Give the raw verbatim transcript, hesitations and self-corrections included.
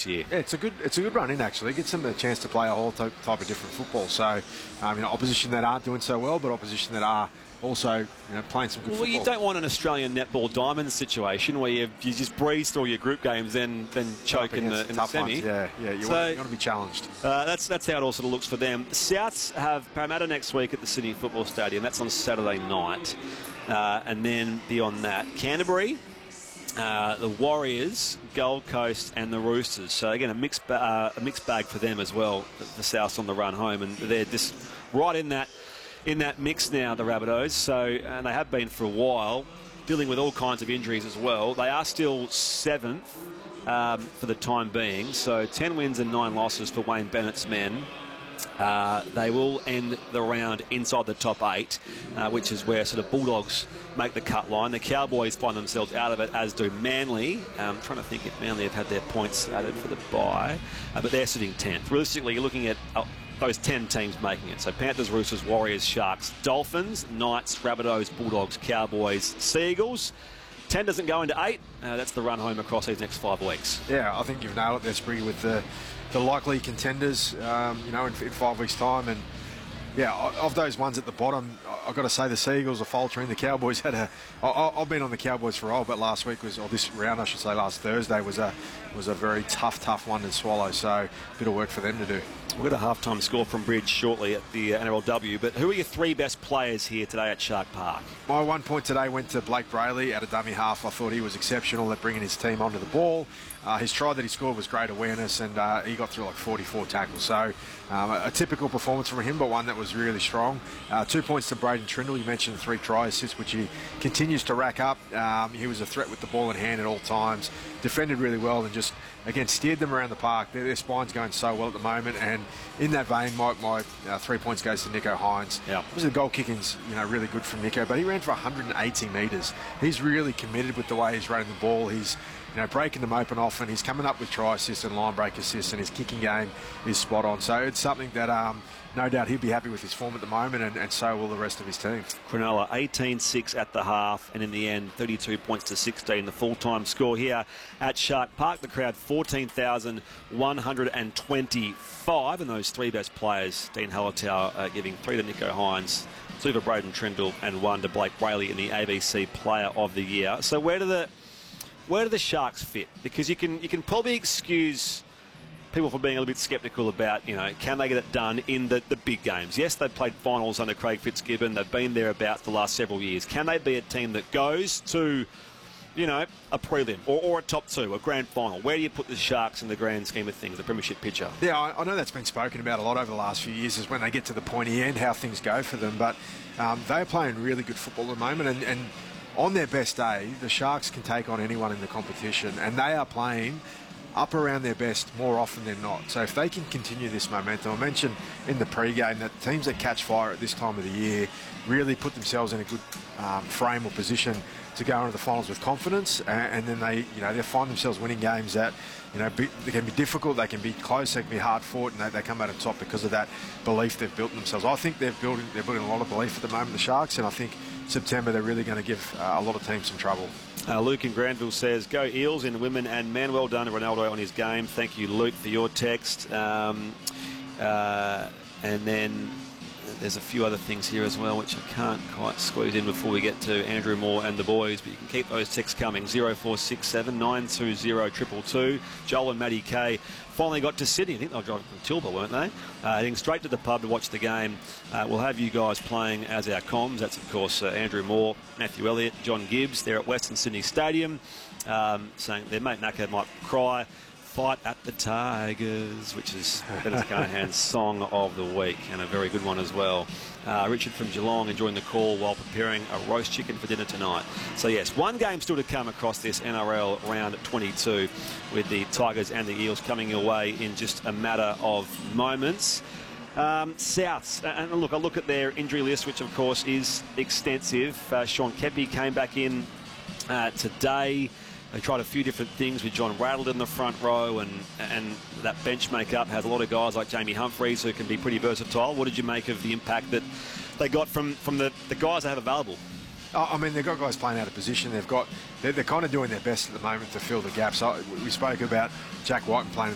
this year. Yeah, it's a good it's a good run in, actually. It gives them a chance to play a whole type of different football. So, um, you know, opposition that aren't doing so well, but opposition that are also, you know, playing some good well, football. Well, you don't want an Australian netball diamond situation where you, you just breeze through your group games, then then choke in the, in the semi. Ones. Yeah, yeah, you, so, want, you want to be challenged. Uh, that's that's how it all sort of looks for them. The Souths have Parramatta next week at the Sydney Football Stadium. That's on Saturday night, uh, and then beyond that, Canterbury. Uh, the Warriors, Gold Coast, and the Roosters. So again, a mixed ba uh, a mixed bag for them as well. The, the Souths on the run home, and they're just right in that in that mix now. The Rabbitohs. So and they have been for a while, dealing with all kinds of injuries as well. They are still seventh um, for the time being. So ten wins and nine losses for Wayne Bennett's men. Uh, they will end the round inside the top eight, uh, which is where sort of Bulldogs make the cut line. The Cowboys find themselves out of it, as do Manly. I'm trying to think if Manly have had their points added for the bye, uh, but they're sitting tenth. Realistically, you're looking at uh, those ten teams making it. So Panthers, Roosters, Warriors, Sharks, Dolphins, Knights, Rabbitohs, Bulldogs, Cowboys, Seagulls. ten doesn't go into eight. Uh, that's the run home across these next five weeks. Yeah, I think you've nailed it there, Spriggy, with the the likely contenders, um, you know, in, in five weeks' time. And yeah, of those ones at the bottom, I've got to say the Seagulls are faltering. The Cowboys had a. I, I've been on the Cowboys for a while, but last week was, or this round, I should say, last Thursday was a was a very tough, tough one to swallow. So a bit of work for them to do. We've got a halftime score from Bridge shortly at the uh, N R L W, but who are your three best players here today at Shark Park? My one point today went to Blake Brayley at a dummy half. I thought he was exceptional at bringing his team onto the ball. Uh, his try that he scored was great awareness, and uh, he got through like forty-four tackles. So um, a, a typical performance from him, but one that was really strong. Uh, two points to Braden Trindle. You mentioned three try assists, which he continues to rack up. Um, he was a threat with the ball in hand at all times. Defended really well and just, again, steered them around the park. Their, their spine's going so well at the moment. And in that vein, my, my uh, three points goes to Nicho Hines. Yeah. Obviously, the goal kicking's, you know, really good from Nicho, but he ran for one hundred eighty metres. He's really committed with the way he's running the ball. He's, you know, breaking them open often. He's coming up with try assists and line break assists, and his kicking game is spot on. So it's something that um, no doubt he'll be happy with his form at the moment, and, and so will the rest of his team. Cronulla eighteen six at the half, and in the end thirty-two points to sixteen. The full-time score here at Shark Park. The crowd fourteen thousand one hundred twenty-five, and those three best players, Dean Hallertau uh, giving three to Nicho Hines, two to Braden Trindle, and one to Blake Brayley in the A B C Player of the Year. So where do the where do the Sharks fit? Because you can you can probably excuse people for being a little bit sceptical about, you know, can they get it done in the, the big games? Yes, they've played finals under Craig Fitzgibbon. They've been thereabouts the last several years. Can they be a team that goes to, you know, a prelim or, or a top two, a grand final? Where do you put the Sharks in the grand scheme of things, the premiership picture? Yeah, I, I know that's been spoken about a lot over the last few years, is when they get to the pointy end, how things go for them. But um, they're playing really good football at the moment, and, and on their best day, the Sharks can take on anyone in the competition, and they are playing up around their best more often than not. So if they can continue this momentum, I mentioned in the pre-game that teams that catch fire at this time of the year really put themselves in a good um, frame or position to go into the finals with confidence, and, and then they, you know, they find themselves winning games that, you know, be, they can be difficult, they can be close, they can be hard fought, and they, they come out on top because of that belief they've built in themselves. I think they've building they're building a lot of belief at the moment, the Sharks, and I think September they're really going to give uh, a lot of teams some trouble. Uh, Luke in Granville says, go Eels in women and men. Well done to Ronaldo on his game. Thank you, Luke, for your text. Um, uh, and then there's a few other things here as well, which I can't quite squeeze in before we get to Andrew Moore and the boys, but you can keep those texts coming. zero four six seven nine two zero two two two. Joel and Maddie Kay finally got to Sydney. I think they were driving from Tilba, weren't they? Uh, heading straight to the pub to watch the game. Uh, we'll have you guys playing as our comms. That's, of course, uh, Andrew Moore, Matthew Elliott, John Gibbs. They're at Western Sydney Stadium, um, saying their mate Naka might cry. Fight at the Tigers, which is Dennis Carnahan's song of the week, and a very good one as well. Uh, Richard from Geelong enjoying the call while preparing a roast chicken for dinner tonight. So yes, one game still to come across this N R L round twenty-two, with the Tigers and the Eels coming your way in just a matter of moments. Um, Souths, and look, I look at their injury list, which of course is extensive. Uh, Sean Kepi came back in uh, today. They tried a few different things with John Rattle in the front row, and and that bench makeup has a lot of guys like Jamie Humphreys who can be pretty versatile. What did you make of the impact that they got from, from the, the guys they have available? I mean, they've got guys playing out of position. They've got, they're, they're kind of doing their best at the moment to fill the gaps. So we spoke about Jack White playing